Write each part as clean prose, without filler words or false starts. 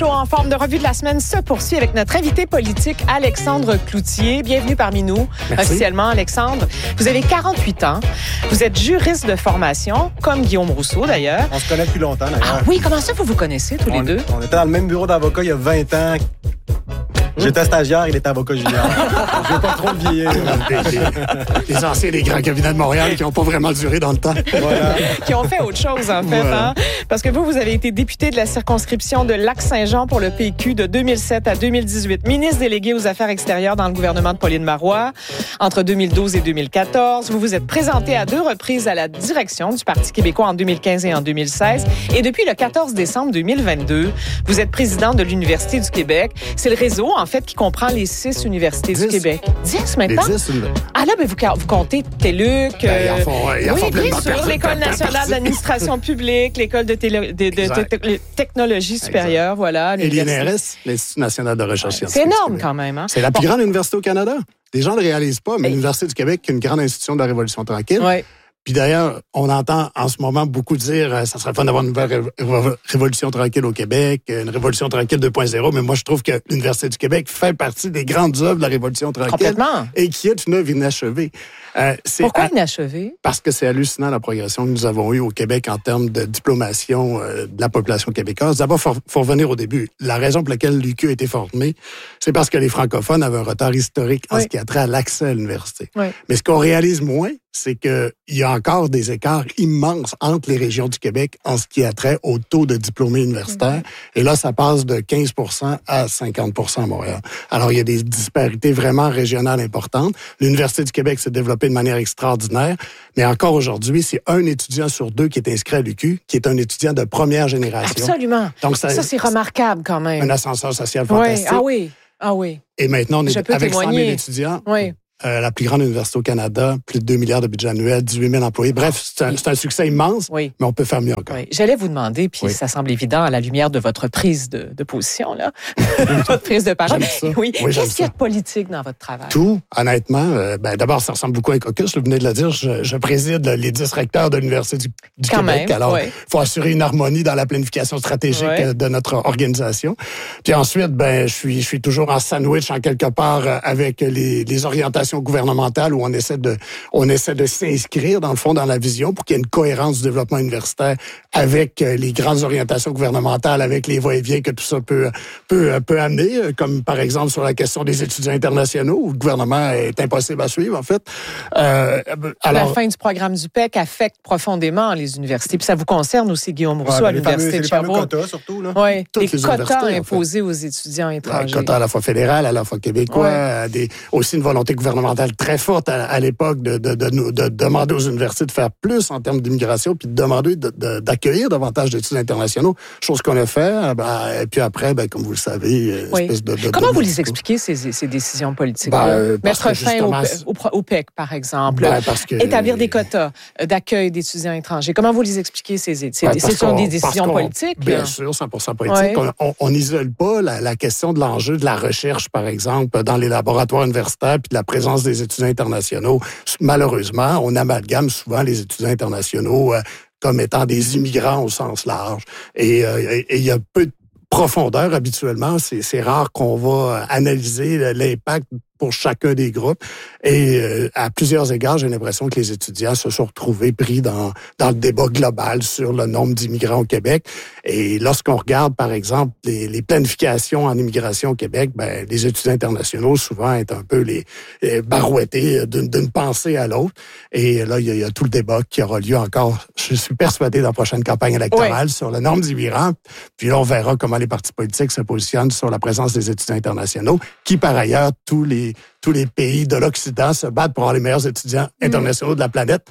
Show en forme de revue de la semaine se poursuit avec notre invité politique Alexandre Cloutier. Bienvenue parmi nous. Merci. Officiellement, Alexandre. Vous avez 48 ans. Vous êtes juriste de formation, comme Guillaume Rousseau d'ailleurs. On se connaît depuis longtemps d'ailleurs. Ah oui, comment ça vous vous connaissez tous les deux? On était dans le même bureau d'avocat il y a 20 ans. J'étais stagiaire, il était avocat junior. Je veux pas trop le vieillir. Les anciens des grands cabinets de Montréal qui n'ont pas vraiment duré dans le temps. Voilà. Qui ont fait autre chose, en fait. Voilà. Hein? Parce que vous avez été député de la circonscription de Lac-Saint-Jean pour le PQ de 2007 à 2018. Ministre délégué aux Affaires extérieures dans le gouvernement de Pauline Marois entre 2012 et 2014. Vous vous êtes présenté à 2 reprises à la direction du Parti québécois en 2015 et en 2016. Et depuis le 14 décembre 2022, vous êtes président de l'Université du Québec. C'est le réseau, en fait, qui comprend les 6 universités 10. du Québec. 10 maintenant? Les 10, Ah là, vous comptez TELUC. ils en font oui, plein bien de sûr, l'École nationale d'administration publique, l'École de technologie supérieure, voilà. Et l'INRS, l'Institut national de recherche scientifique. C'est énorme quand même. Hein? C'est la plus grande université au Canada. Les gens ne le réalisent pas, mais l'Université du Québec est une grande institution de la Révolution tranquille. Oui. Puis d'ailleurs, on entend en ce moment beaucoup dire ça serait fun d'avoir une nouvelle révolution tranquille au Québec, une révolution tranquille 2.0, mais moi je trouve que l'Université du Québec fait partie des grandes œuvres de la révolution tranquille. Complètement. Et qui est une œuvre inachevée. Pourquoi inachevé? Parce que c'est hallucinant la progression que nous avons eue au Québec en termes de diplomation de la population québécoise. D'abord, faut revenir au début. La raison pour laquelle l'UQ a été formée, c'est parce que les francophones avaient un retard historique en ce qui a trait à l'accès à l'université. Oui. Mais ce qu'on réalise moins, c'est qu'il y a encore des écarts immenses entre les régions du Québec en ce qui a trait au taux de diplômés universitaires. Et là, ça passe de 15% à 50% à Montréal. Alors, il y a des disparités vraiment régionales importantes. L'Université du Québec s'est développée de manière extraordinaire, mais encore aujourd'hui, c'est un étudiant sur 2 qui est inscrit à l'UQ, qui est un étudiant de première génération. Absolument. Donc, ça c'est remarquable quand même. Un ascenseur social fantastique. Ah oui. Et maintenant, on est avec 100 000 étudiants. Oui. La plus grande université au Canada, plus de 2 milliards de budget annuel, 18 000 employés. Bref, c'est un succès immense, mais on peut faire mieux encore. Oui. J'allais vous demander, puis ça semble évident à la lumière de votre prise de position, là, votre prise de parole. Oui. Qu'est-ce qu'il y a de politique dans votre travail? Tout, honnêtement. D'abord, ça ressemble beaucoup à un caucus. Vous venez de le dire, je préside les 10 recteurs de l'Université du Québec. Même, alors, il faut assurer une harmonie dans la planification stratégique de notre organisation. Puis ensuite, je suis toujours en sandwich, en quelque part, avec les orientations gouvernementales où on essaie de s'inscrire, dans le fond, dans la vision pour qu'il y ait une cohérence du développement universitaire avec les grandes orientations gouvernementales, avec les va-et-vient que tout ça peut amener, comme par exemple sur la question des étudiants internationaux, où le gouvernement est impossible à suivre, en fait. La fin du programme du PEC affecte profondément les universités. Puis ça vous concerne aussi, Guillaume Rousseau, à l'Université de Sherbrooke. Les quotas, surtout. Là. Oui, les quotas en imposés aux étudiants étrangers. Quotas à la fois fédéral, à la fois québécois, aussi une volonté gouvernementale très forte à l'époque de demander aux universités de faire plus en termes d'immigration, puis de demander d'accueillir davantage d'études internationaux, chose qu'on a fait. Et puis après, comme vous le savez, Comment vous les expliquez, ces décisions politiques? Mettre fin au PEC, par exemple. Établir des quotas d'accueil d'étudiants étrangers. Comment vous les expliquez, ces sont des décisions politiques? Bien sûr, 100% politique. On n'isole pas la question de l'enjeu de la recherche, par exemple, dans les laboratoires universitaires, puis de la présence des étudiants internationaux. Malheureusement, on amalgame souvent les étudiants internationaux comme étant des immigrants au sens large. Et il y a peu de profondeur habituellement. C'est rare qu'on va analyser l'impact pour chacun des groupes. Et à plusieurs égards, j'ai l'impression que les étudiants se sont retrouvés pris dans le débat global sur le nombre d'immigrants au Québec. Et lorsqu'on regarde, par exemple, les planifications en immigration au Québec, les étudiants internationaux, souvent, est un peu barouettés d'une pensée à l'autre. Et là, il y a tout le débat qui aura lieu encore, je suis persuadé, dans la prochaine campagne électorale sur le nombre d'immigrants. Puis là, on verra comment les partis politiques se positionnent sur la présence des étudiants internationaux, qui, par ailleurs, tous les pays de l'Occident se battent pour avoir les meilleurs étudiants internationaux de la planète.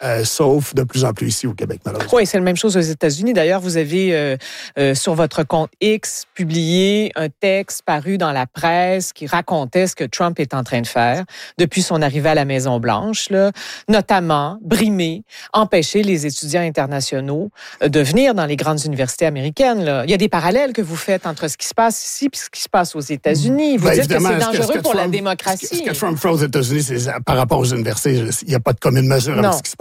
Sauf de plus en plus ici au Québec, malheureusement. Oui, c'est la même chose aux États-Unis. D'ailleurs, vous avez, sur votre compte X, publié un texte paru dans la presse qui racontait ce que Trump est en train de faire depuis son arrivée à la Maison-Blanche, là, notamment brimer, empêcher les étudiants internationaux de venir dans les grandes universités américaines. Là. Il y a des parallèles que vous faites entre ce qui se passe ici et ce qui se passe aux États-Unis. Vous dites que c'est dangereux pour la démocratie. Ce que Trump fait aux États-Unis, c'est par rapport aux universités, il n'y a pas de commune mesure avec ce qui se passe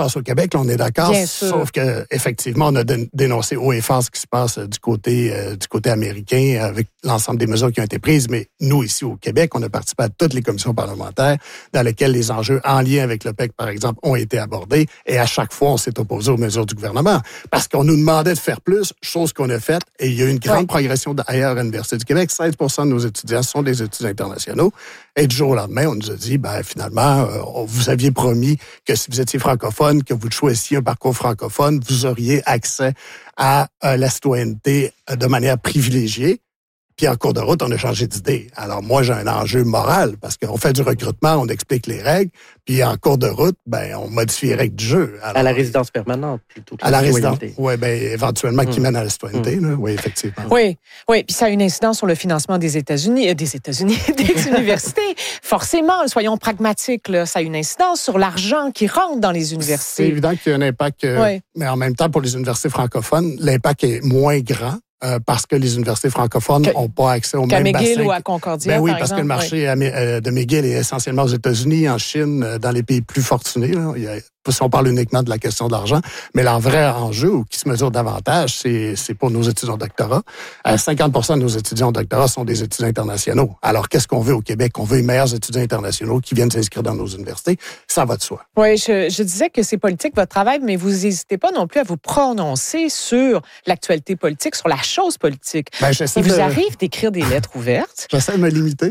passe au Québec, là, on est d'accord. Sauf que effectivement, on a dénoncé haut et fort ce qui se passe du côté américain avec l'ensemble des mesures qui ont été prises. Mais nous, ici au Québec, on a participé à toutes les commissions parlementaires dans lesquelles les enjeux en lien avec l'OPEC, par exemple, ont été abordés. Et à chaque fois, on s'est opposé aux mesures du gouvernement parce qu'on nous demandait de faire plus, chose qu'on a faite. Et il y a eu une grande progression d'ailleurs à l'Université du Québec. 16 % de nos étudiants sont des étudiants internationaux. Et du jour au lendemain, on nous a dit, finalement, vous aviez promis que si vous étiez francophone, que vous choisissiez un parcours francophone, vous auriez accès à la citoyenneté de manière privilégiée. Puis en cours de route, on a changé d'idée. Alors moi, j'ai un enjeu moral parce qu'on fait du recrutement, on explique les règles, puis en cours de route, on modifie les règles du jeu. Alors, à la résidence permanente, plutôt que à la résidence, oui, éventuellement qui mène à la citoyenneté, là. Oui, effectivement. Oui, puis ça a une incidence sur le financement des États-Unis, des universités. Forcément, soyons pragmatiques, là, ça a une incidence sur l'argent qui rentre dans les universités. C'est évident qu'il y a un impact, mais en même temps, pour les universités francophones, l'impact est moins grand. Parce que les universités francophones n'ont pas accès au même bassin. Qu'à McGill ou à Concordia, oui, parce que le marché de McGill est essentiellement aux États-Unis, en Chine, dans les pays plus fortunés. Là. Si on parle uniquement de la question de l'argent, mais le vrai enjeu qui se mesure davantage, c'est pour nos étudiants en doctorat. 50 % de nos étudiants en doctorat sont des étudiants internationaux. Alors, qu'est-ce qu'on veut au Québec? On veut les meilleurs étudiants internationaux qui viennent s'inscrire dans nos universités. Ça va de soi. Oui, je disais que c'est politique votre travail, mais vous n'hésitez pas non plus à vous prononcer sur l'actualité politique, sur la chose politique. Il vous arrive d'écrire des lettres ouvertes. J'essaie de me limiter.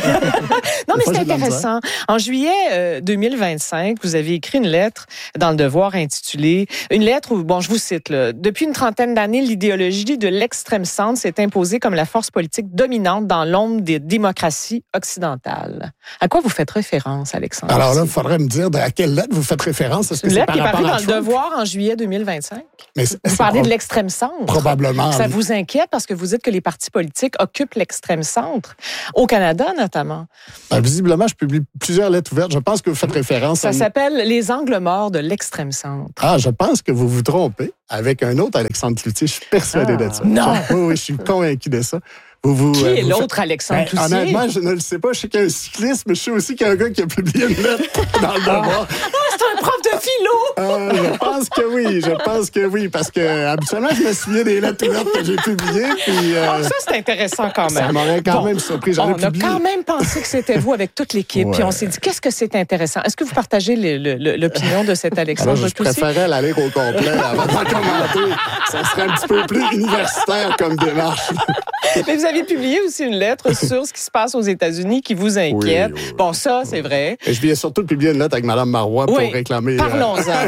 Non, mais c'est intéressant. En juillet 2025, vous avez écrit une lettre dans Le Devoir intitulée, une lettre où, je vous cite, là, depuis une trentaine d'années, l'idéologie de l'extrême centre s'est imposée comme la force politique dominante dans l'ombre des démocraties occidentales. À quoi vous faites référence, Alexandre? Alors là, il faudrait me dire à quelle lettre vous faites référence. Est-ce que une c'est lettre par qui est parue rapport dans Le Devoir en juillet 2025. Mais vous parlez de l'extrême centre. Probablement. Ça vous inquiète parce que vous dites que les partis politiques occupent l'extrême centre, au Canada notamment. Visiblement, je publie plusieurs lettres ouvertes. Je pense que vous faites référence Ça s'appelle « Les angles morts de l'extrême centre ». Ah, je pense que vous vous trompez avec un autre Alexandre Cloutier. Je suis persuadé de ça. Non! Oui, je suis convaincu de ça. Qui est l'autre Alexandre Cloutier? Honnêtement, je ne le sais pas. Je sais qu'il y a un cycliste, mais je sais aussi qu'il y a un gars qui a publié une lettre dans Le Devoir. C'est un prof de philo! Je pense que oui, parce que habituellement, je me souviens des lettres ouvertes que j'ai publiées. Puis, ça, c'est intéressant quand même. Ça m'aurait quand même surpris. On a quand même pensé que c'était vous avec toute l'équipe, puis on s'est dit, qu'est-ce que c'est intéressant? Est-ce que vous partagez l'opinion de cet Alexandre Cloutier? Je préférais la lire au complet avant de commenter. Ça serait un petit peu plus universitaire comme démarche. Mais vous avez publié aussi une lettre sur ce qui se passe aux États-unis qui vous inquiète. Oui. Bon, ça, c'est vrai. Et je viens surtout de publier une lettre avec Mme Marois pour réclamer... Parlons-en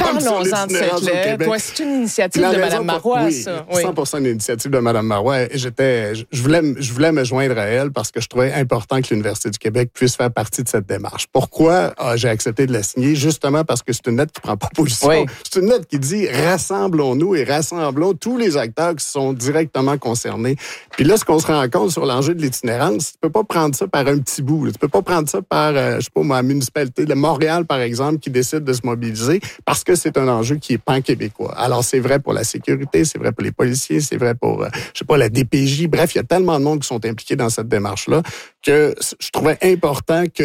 de cette lettre. Ouais, c'est une initiative de Mme Marois, ça. Oui, 100% une initiative de Mme Marois. Et je voulais me joindre à elle parce que je trouvais important que l'Université du Québec puisse faire partie de cette démarche. Pourquoi j'ai accepté de la signer? Justement parce que c'est une lettre qui prend pas position. Oui. C'est une lettre qui dit « Rassemblons-nous et rassemblons tous les acteurs qui sont directement concernés. » Puis là, ce qu'on se rend compte sur l'enjeu de l'itinérance, tu peux pas prendre ça par un petit bout. Là. Tu peux pas prendre ça par, ma municipalité de Montréal, par exemple, qui décide de se mobiliser parce que c'est un enjeu qui est pan-québécois. Alors, c'est vrai pour la sécurité, c'est vrai pour les policiers, c'est vrai pour, la DPJ. Bref, il y a tellement de monde qui sont impliqués dans cette démarche-là que je trouvais important que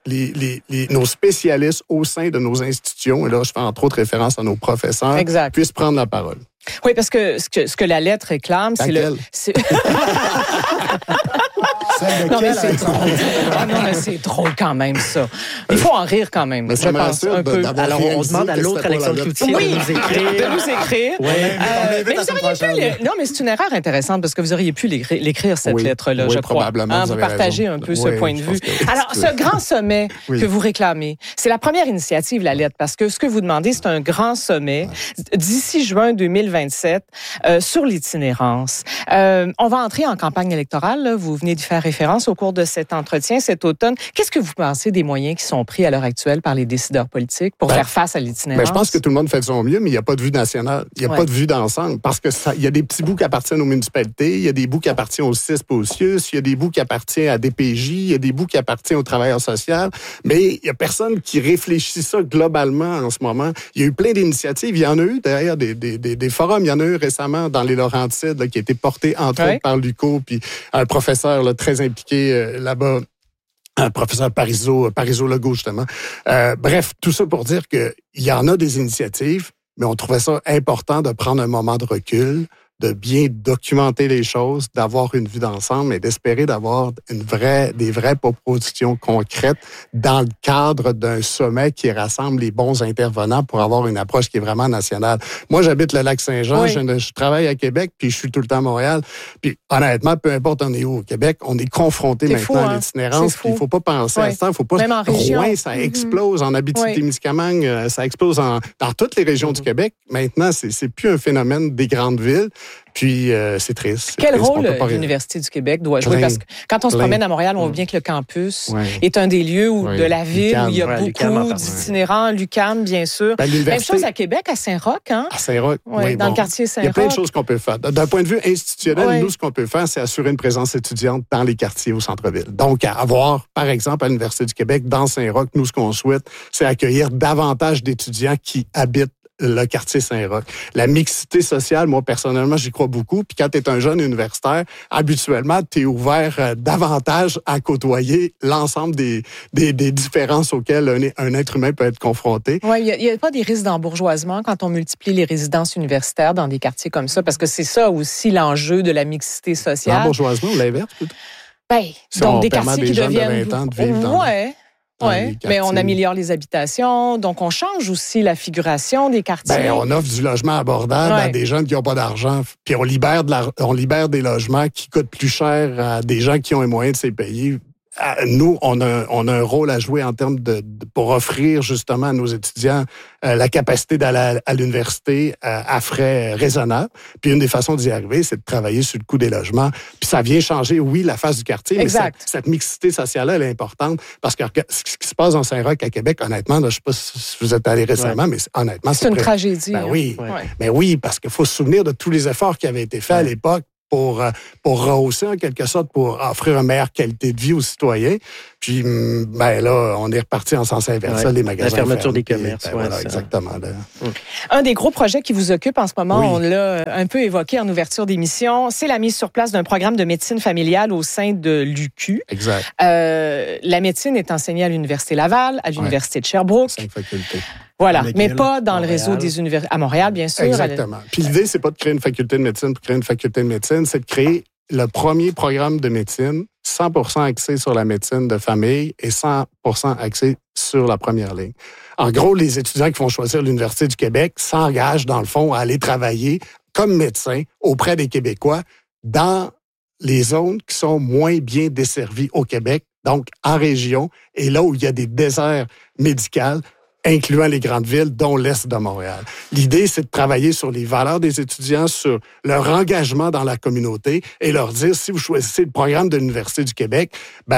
nos spécialistes au sein de nos institutions, et là, je fais entre autres référence à nos professeurs, puissent prendre la parole. Oui, parce que ce que la lettre réclame, c'est le... Non, mais c'est drôle. Non, mais c'est drôle quand même, ça. Il faut en rire quand même, je pense, un peu. Alors, on demande à l'autre Alexandre Cloutier de nous écrire. De nous écrire. Oui. Mais vous auriez pu... Non, mais c'est une erreur intéressante parce que vous auriez pu l'écrire, cette lettre-là, je crois. Probablement. Vous partagez un peu ce point de vue. Alors, ce grand sommet que vous réclamez, c'est la première initiative, la lettre, parce que ce que vous demandez, c'est un grand sommet d'ici juin 2027 sur l'itinérance. On va entrer en campagne électorale, là. Vous venez d'y faire référence au cours de cet entretien cet automne. Qu'est-ce que vous pensez des moyens qui sont pris à l'heure actuelle par les décideurs politiques pour faire face à l'itinérance? Je pense que tout le monde fait de son mieux, mais il n'y a pas de vue nationale. Il n'y a pas de vue d'ensemble. Parce que il y a des petits bouts qui appartiennent aux municipalités, il y a des bouts qui appartiennent au CISP, au CIUS, il y a des bouts qui appartiennent à DPJ, il y a des bouts qui appartiennent aux travailleurs sociaux, mais il n'y a personne qui réfléchit ça globalement en ce moment. Il y a eu plein d'initiatives. Il y en a eu d'ailleurs des forums. Il y en a eu récemment dans les Laurentides là, qui a été porté entre autres par l'UQO, puis un professeur là, très impliqué là-bas professeur Parizeau-Legault, justement. Bref, tout ça pour dire qu'il y en a des initiatives, mais on trouvait ça important de prendre un moment de recul, de bien documenter les choses, d'avoir une vue d'ensemble et d'espérer d'avoir des vraies propositions concrètes dans le cadre d'un sommet qui rassemble les bons intervenants pour avoir une approche qui est vraiment nationale. Moi, j'habite le Lac-Saint-Jean, je travaille à Québec, puis je suis tout le temps à Montréal. Puis honnêtement, peu importe on est où au Québec, on est confronté maintenant à l'itinérance. Il ne faut pas penser à ça, il ne faut pas... Même en région. Rouen, ça explose en Abitibi-Témiscamingue, ça explose dans toutes les régions du Québec. Maintenant, c'est plus un phénomène des grandes villes. Puis, c'est triste. Quel rôle l'Université du Québec doit jouer? Parce que quand on se promène à Montréal, on voit bien que le campus est un des lieux de la ville où il y a beaucoup d'itinérants. L'UQAM, bien sûr. Même chose à Québec, à Saint-Roch. Hein? À Saint-Roch, oui. Dans le quartier Saint-Roch. Il y a plein de choses qu'on peut faire. D'un point de vue institutionnel, nous, ce qu'on peut faire, c'est assurer une présence étudiante dans les quartiers au centre-ville. Donc, avoir, par exemple, à l'Université du Québec, dans Saint-Roch, nous, ce qu'on souhaite, c'est accueillir davantage d'étudiants qui habitent le quartier Saint-Roch. La mixité sociale, moi, personnellement, j'y crois beaucoup. Puis quand tu es un jeune universitaire, habituellement, tu es ouvert davantage à côtoyer l'ensemble des différences auxquelles un être humain peut être confronté. Oui, il n'y a pas des risques d'embourgeoisement quand on multiplie les résidences universitaires dans des quartiers comme ça, parce que c'est ça aussi l'enjeu de la mixité sociale. L'embourgeoisement ou l'inverse, plutôt? Donc des quartiers qui deviennent... de 20 ans de vivre dans Oui, mais on améliore les habitations, donc on change aussi la figuration des quartiers. On offre du logement abordable à des gens qui n'ont pas d'argent, puis on libère des logements qui coûtent plus cher à des gens qui ont les moyens de se payer. Nous, on a un rôle à jouer en termes pour offrir justement à nos étudiants la capacité d'aller à l'université à frais raisonnables. Puis une des façons d'y arriver, c'est de travailler sur le coût des logements. Puis ça vient changer, oui, la face du quartier, exact. Mais cette mixité sociale-là, elle est importante parce que ce qui se passe dans Saint-Roch à Québec, honnêtement, là, je ne sais pas si vous êtes allé récemment, mais honnêtement, c'est une tragédie. Oui, mais oui, parce qu'il faut se souvenir de tous les efforts qui avaient été faits à l'époque pour rehausser en quelque sorte, pour offrir une meilleure qualité de vie aux citoyens. Puis, là, on est reparti en sens inverse. Les magasins la fermeture des commerces. Voilà, exactement. Un des gros projets qui vous occupe en ce moment, on l'a un peu évoqué en ouverture d'émission, c'est la mise sur place d'un programme de médecine familiale au sein de l'UQ. Exact. La médecine est enseignée à l'Université Laval, à l'Université de Sherbrooke. 5 facultés. Voilà, mais pas dans le réseau des universités. À Montréal, bien sûr. Exactement. Puis l'idée, c'est pas de créer une faculté de médecine pour créer une faculté de médecine, c'est de créer le premier programme de médecine 100% axé sur la médecine de famille et 100% axé sur la première ligne. En gros, les étudiants qui vont choisir l'Université du Québec s'engagent, dans le fond, à aller travailler comme médecins auprès des Québécois dans les zones qui sont moins bien desservies au Québec, donc en région, et là où il y a des déserts médicaux, incluant les grandes villes, dont l'Est de Montréal. L'idée, c'est de travailler sur les valeurs des étudiants, sur leur engagement dans la communauté et leur dire, si vous choisissez le programme de l'Université du Québec,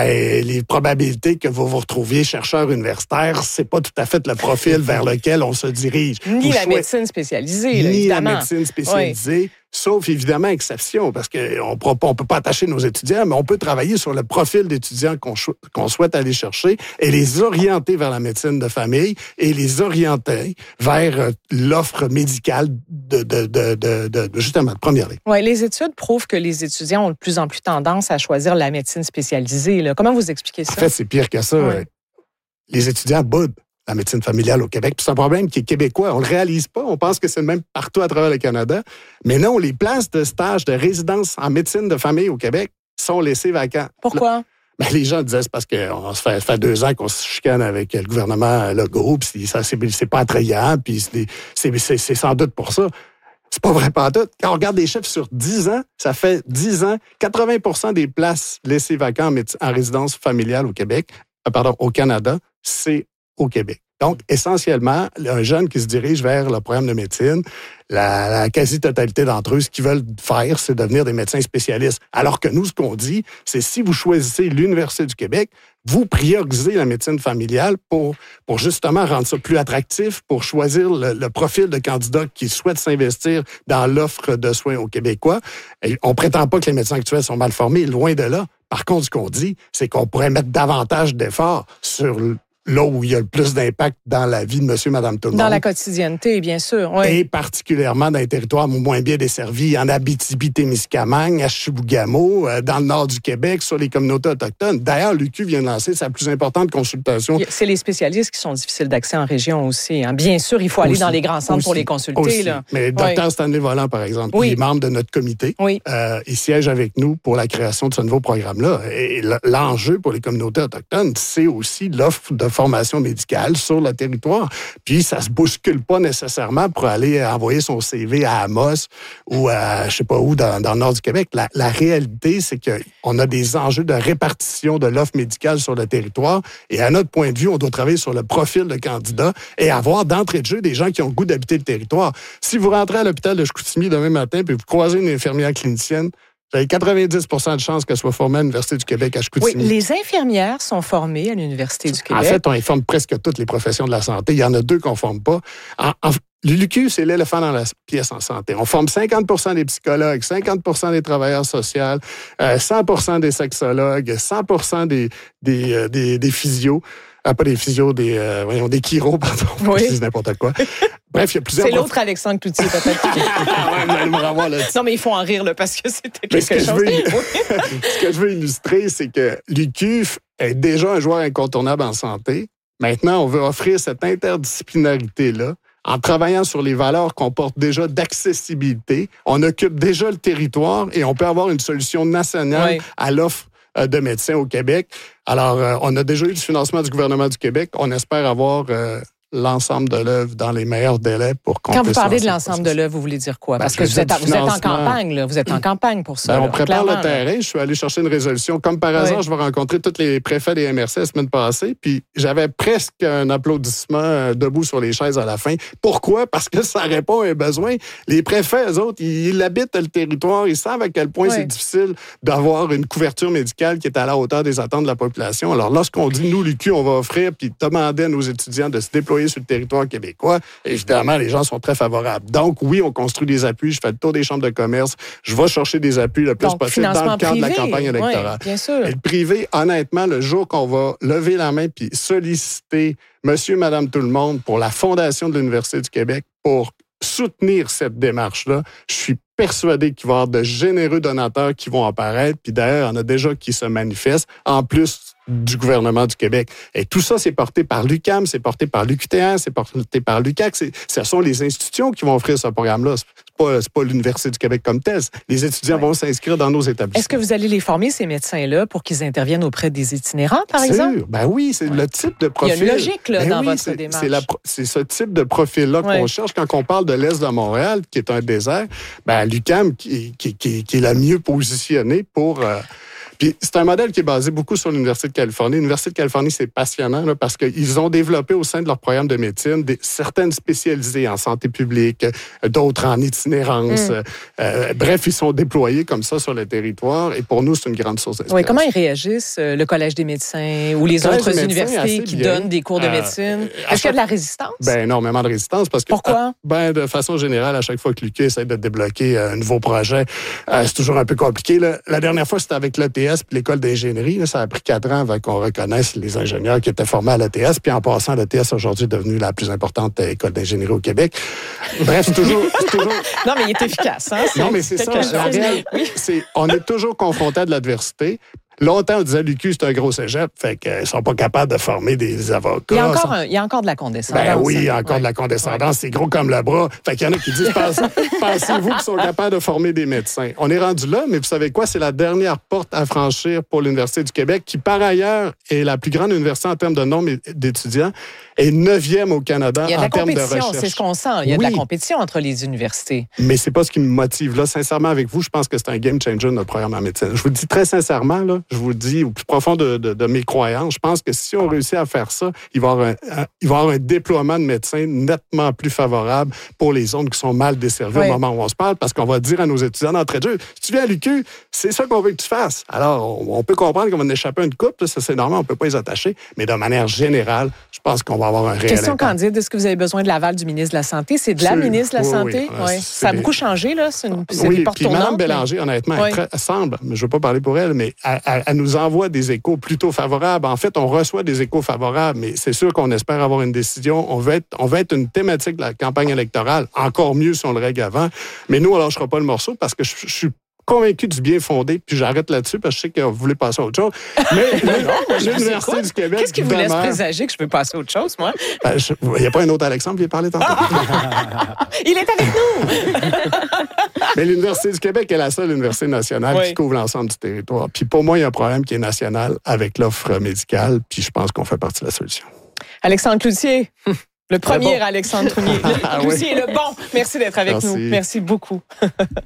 les probabilités que vous vous retrouviez chercheur universitaire, c'est pas tout à fait le profil vers lequel on se dirige. Ni la médecine spécialisée, évidemment. Ni la médecine spécialisée. Sauf, évidemment, exception, parce qu'on ne peut pas attacher nos étudiants, mais on peut travailler sur le profil d'étudiants qu'on souhaite aller chercher et les orienter vers la médecine de famille et les orienter vers l'offre médicale justement, de première ligne. Oui, les études prouvent que les étudiants ont de plus en plus tendance à choisir la médecine spécialisée. Là. Comment vous expliquez ça? En fait, c'est pire que ça. Oui. Les étudiants boudent la médecine familiale au Québec. Puis c'est un problème qui est québécois. On le réalise pas. On pense que c'est le même partout à travers le Canada. Mais non, les places de stage, de résidence en médecine de famille au Québec sont laissées vacantes. Pourquoi? Les gens disaient c'est parce que ça fait 2 ans qu'on se chicane avec le gouvernement Legault, puis ça, c'est pas attrayant, puis c'est sans doute pour ça. C'est pas vrai pas tout. Quand on regarde des chiffres sur 10 ans, ça fait 10 ans, 80% des places laissées vacantes en résidence familiale au Québec, au Canada, c'est au Québec. Donc, essentiellement, un jeune qui se dirige vers le programme de médecine, la quasi-totalité d'entre eux, ce qu'ils veulent faire, c'est devenir des médecins spécialistes. Alors que nous, ce qu'on dit, c'est si vous choisissez l'Université du Québec, vous priorisez la médecine familiale pour justement rendre ça plus attractif, pour choisir le profil de candidat qui souhaite s'investir dans l'offre de soins aux Québécois. Et on prétend pas que les médecins actuels sont mal formés, loin de là. Par contre, ce qu'on dit, c'est qu'on pourrait mettre davantage d'efforts sur là où il y a le plus d'impact dans la vie de monsieur, madame, tout le monde. Dans la quotidienneté, bien sûr. Oui. Et particulièrement dans les territoires moins bien desservis, en Abitibi-Témiscamingue, à Chibougamau, dans le nord du Québec, sur les communautés autochtones. D'ailleurs, l'UQ vient de lancer sa plus importante consultation. C'est les spécialistes qui sont difficiles d'accès en région aussi. Hein. Bien sûr, il faut aller dans les grands centres pour les consulter. Là. Mais Dr Stanley Volant, par exemple, il est membre de notre comité. Oui. Il siège avec nous pour la création de ce nouveau programme-là. Et l'enjeu pour les communautés autochtones, c'est aussi l'offre de formation médicale sur le territoire. Puis, ça se bouscule pas nécessairement pour aller envoyer son CV à Amos ou à je sais pas où dans le nord du Québec. La réalité, c'est qu'on a des enjeux de répartition de l'offre médicale sur le territoire. Et à notre point de vue, on doit travailler sur le profil de candidat et avoir d'entrée de jeu des gens qui ont le goût d'habiter le territoire. Si vous rentrez à l'hôpital de Chicoutimi demain matin puis vous croisez une infirmière clinicienne, vous avez 90 de chances qu'elle soit formée à l'Université du Québec à Chicoutimi. Oui, les infirmières sont formées à l'Université du Québec. En fait, on informe presque toutes les professions de la santé. Il y en a 2 qu'on ne forme pas. L'UQ, c'est l'éléphant dans la pièce en santé. On forme 50 des psychologues, 50 des travailleurs sociaux, 100 des sexologues, 100 des physios. Pas des physios, des chiros, pardon. Oui. Je dis n'importe quoi. Bref, il y a plusieurs... C'est l'autre Alexandre Cloutier, peut-être. Ouais, vous allez me revoir là-dessus. Non, mais il faut en rire, là, parce que c'était quelque chose. Ce que je veux illustrer, c'est que l'UQ est déjà un joueur incontournable en santé. Maintenant, on veut offrir cette interdisciplinarité-là. En travaillant sur les valeurs qu'on porte déjà d'accessibilité, on occupe déjà le territoire et on peut avoir une solution nationale à l'offre de médecins au Québec. Alors, on a déjà eu du financement du gouvernement du Québec. On espère avoir l'ensemble de l'œuvre dans les meilleurs délais pour qu'on Quand puisse vous parlez de lancer l'ensemble de l'œuvre, vous voulez dire quoi? Parce que vous êtes en campagne, là. Vous êtes en campagne pour ça. On prépare le terrain. Je suis allé chercher une résolution. Comme par hasard, je vais rencontrer tous les préfets des MRC la semaine passée, puis j'avais presque un applaudissement debout sur les chaises à la fin. Pourquoi? Parce que ça répond à un besoin. Les préfets, eux autres, ils habitent le territoire. Ils savent à quel point c'est difficile d'avoir une couverture médicale qui est à la hauteur des attentes de la population. Alors, lorsqu'on dit, nous, l'UQ, on va offrir, puis demander à nos étudiants de se déployer sur le territoire québécois, évidemment, les gens sont très favorables. Donc, oui, on construit des appuis. Je fais le tour des chambres de commerce. Je vais chercher des appuis le plus possible dans le cadre de la campagne électorale. Oui, bien sûr. Et le privé, honnêtement, le jour qu'on va lever la main puis solliciter monsieur, madame, tout le monde pour la fondation de l'Université du Québec pour soutenir cette démarche-là, je suis persuadé qu'il va y avoir de généreux donateurs qui vont apparaître. Puis d'ailleurs, il y en a déjà qui se manifestent, en plus du gouvernement du Québec. Et tout ça, c'est porté par l'UQAM, c'est porté par l'UQTR, c'est porté par l'UQAC. Ce sont les institutions qui vont offrir ce programme-là. C'est pas l'Université du Québec comme telle. Les étudiants vont s'inscrire dans nos établissements. Est-ce que vous allez les former, ces médecins-là, pour qu'ils interviennent auprès des itinérants, par exemple? Ben oui, c'est le type de profil. Il y a une logique là, dans votre démarche. C'est ce type de profil-là qu'on cherche quand on parle de l'Est de Montréal, qui est un désert. Ben, l'UQAM, qui est la mieux positionnée pour... Puis c'est un modèle qui est basé beaucoup sur l'Université de Californie. L'Université de Californie, c'est passionnant là, parce qu'ils ont développé au sein de leur programme de médecine certaines spécialisées en santé publique, d'autres en itinérance. Bref, ils sont déployés comme ça sur le territoire et pour nous, c'est une grande source d'inspiration. Oui, comment ils réagissent, le Collège des médecins ou les autres universités qui donnent des cours de médecine? Est-ce qu'il y a de la résistance? Ben, énormément de résistance. Parce que, pourquoi? De façon générale, à chaque fois que l'UQ essaie de débloquer un nouveau projet, c'est toujours un peu compliqué. Là. La dernière fois, c'était avec l'ETS puis l'école d'ingénierie. Là, ça a pris 4 ans avant qu'on reconnaisse les ingénieurs qui étaient formés à l'ETS. Puis en passant, l'ETS aujourd'hui est devenue la plus importante école d'ingénierie au Québec. Bref, c'est toujours... Non, mais il est efficace. Hein? Non, mais c'est ça. On est toujours confronté à de l'adversité. Longtemps, on disait l'UQ, c'est un gros cégep, fait qu'ils sont pas capables de former des avocats. Il y a encore de la condescendance. Ben oui, il y a encore de la condescendance. C'est gros comme le bras. Fait qu'il y en a qui disent, pensez-vous qu'ils sont capables de former des médecins? On est rendu là, mais vous savez quoi? C'est la dernière porte à franchir pour l'Université du Québec, qui, par ailleurs, est la plus grande université en termes de nombre d'étudiants et 9e au Canada en termes de recherche. C'est ce qu'on sent. Il y a de la compétition entre les universités. Mais c'est pas ce qui me motive. Là, sincèrement, avec vous, je pense que c'est un game changer, notre programme en médecine. Je vous le dis très sincèrement, là, je vous le dis au plus profond de mes croyances, je pense que si on réussit à faire ça, il va y avoir un déploiement de médecins nettement plus favorable pour les zones qui sont mal desservies au moment où on se parle, parce qu'on va dire à nos étudiants d'entrée de jeu, si tu viens à l'UQ, c'est ça qu'on veut que tu fasses. Alors, on peut comprendre qu'on va en échapper à une coupe, ça c'est normal, on peut pas les attacher, mais de manière générale, je pense qu'on va avoir un réel Question impact. candide, est-ce que vous avez besoin de l'aval du ministre de la Santé? C'est de la ministre de la Santé? Oui. Ça a beaucoup changé, là? C'est des portes puis Mme tournantes, Bélanger, honnêtement, elle semble, mais je ne veux pas parler pour elle, mais elle nous envoie des échos plutôt favorables. En fait, on reçoit des échos favorables, mais c'est sûr qu'on espère avoir une décision. On va être une thématique de la campagne électorale, encore mieux si on le règle avant. Mais nous, on ne lâchera pas le morceau parce que je suis convaincu du bien fondé, puis j'arrête là-dessus parce que je sais que vous voulez passer à autre chose. Mais l'Université du Québec... Qu'est-ce qui vous laisse présager que je peux passer à autre chose, moi? Il n'y a pas un autre Alexandre qui vient parler tantôt? Il est avec nous! Mais l'Université du Québec est la seule université nationale qui couvre l'ensemble du territoire. Puis pour moi, il y a un problème qui est national avec l'offre médicale, puis je pense qu'on fait partie de la solution. Alexandre Cloutier, le premier Alexandre Cloutier est le bon. Merci d'être avec nous. Merci beaucoup.